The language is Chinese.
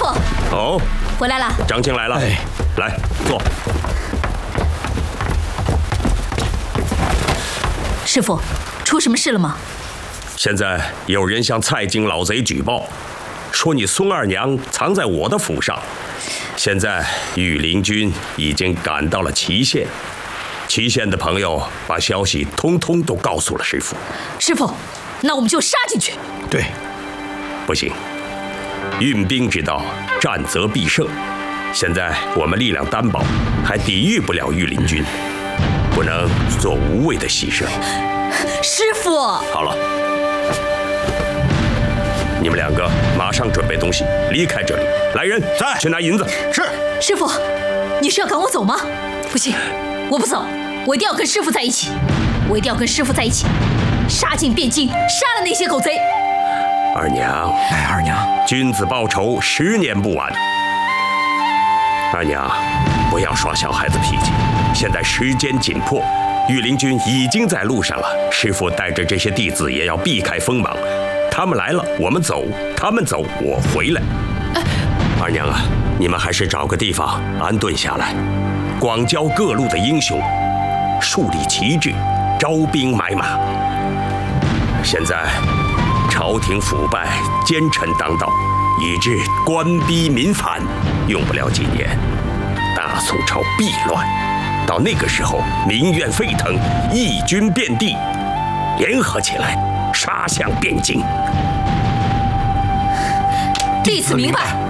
傅。 哦， 回来了。 张青来了，来坐。 师傅，出什么事了吗？ 现在有人向蔡京老贼举报，说你孙二娘藏在我的府上。现在御林军已经赶到了祁县，祁县的朋友把消息通通都告诉了师傅。 师傅，那我们就杀进去。 对， 不行，运兵之道，战则必胜。现在我们力量单薄，还抵御不了御林军，不能做无谓的牺牲。 师傅， 好了，你们两个马上准备东西，离开这里。来人， 在， 去拿银子。 是。 师傅，你是要赶我走吗？不行，我不走，我一定要跟师傅在一起，我一定要跟师傅在一起，杀进汴京，杀了那些狗贼。 二娘， 哎，二娘， 君子报仇，10年不晚。二娘，不要耍小孩子脾气，现在时间紧迫，御林军已经在路上了。师傅带着这些弟子也要避开锋芒，他们来了我们走，他们走我回来。二娘啊，你们还是找个地方安顿下来，广交各路的英雄，树立旗帜，招兵买马。现在朝廷腐败，奸臣当道，以致官逼民反，用不了几年，大宋朝必乱。到那个时候，民怨沸腾，义军遍地，联合起来，杀向汴京。 弟子明白。